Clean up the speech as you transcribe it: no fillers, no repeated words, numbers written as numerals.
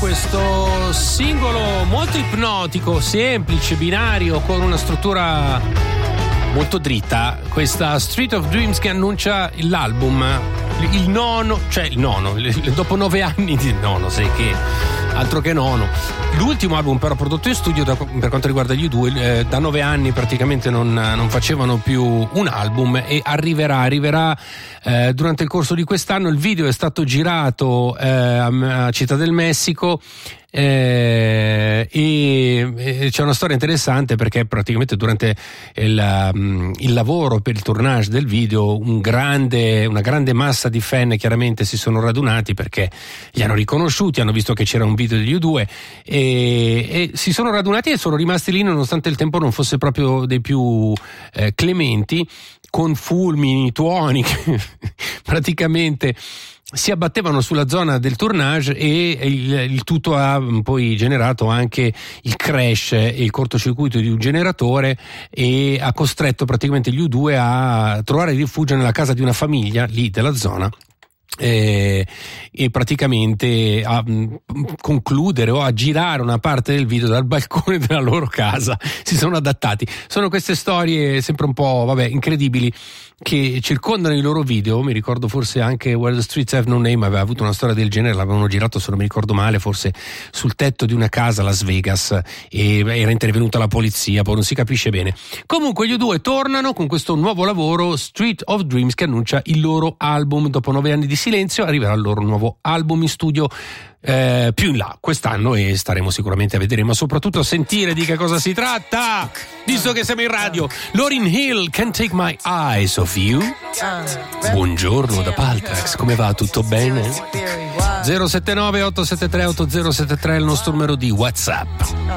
questo singolo molto ipnotico, semplice, binario, con una struttura molto dritta, questa Street of Dreams che annuncia l'album, il nono, dopo 9 anni di nono, sai che altro che nono. L'ultimo album però prodotto in studio per quanto riguarda gli U2, da 9 anni praticamente non facevano più un album, e arriverà durante il corso di quest'anno. Il video è stato girato a Città del Messico, e c'è una storia interessante, perché praticamente durante il lavoro per il tournage del video una grande massa di fan chiaramente si sono radunati, perché li hanno riconosciuti, hanno visto che c'era un video degli U2 e si sono radunati e sono rimasti lì nonostante il tempo non fosse proprio dei più clementi, con fulmini, tuoni che praticamente si abbattevano sulla zona del tournage, e il tutto ha poi generato anche il crash e il cortocircuito di un generatore, e ha costretto praticamente gli U2 a trovare rifugio nella casa di una famiglia lì della zona, e praticamente a concludere o a girare una parte del video dal balcone della loro casa. Si sono adattati. Sono queste storie sempre un po' incredibili che circondano i loro video. Mi ricordo forse anche Where the Streets Have No Name aveva avuto una storia del genere, l'avevano girato, se non mi ricordo male, forse sul tetto di una casa a Las Vegas, e era intervenuta la polizia, poi non si capisce bene. Comunque gli U2 tornano con questo nuovo lavoro, Street of Dreams, che annuncia il loro album. Dopo 9 anni di silenzio arriverà il loro nuovo album in studio più in là quest'anno, e staremo sicuramente a vedere, ma soprattutto a sentire di che cosa si tratta, visto che siamo in radio. Lauryn Hill, Can't Take My Eyes Off You. Buongiorno da Paltrax, come va? Tutto bene? 079 873 8073 è il nostro numero di WhatsApp.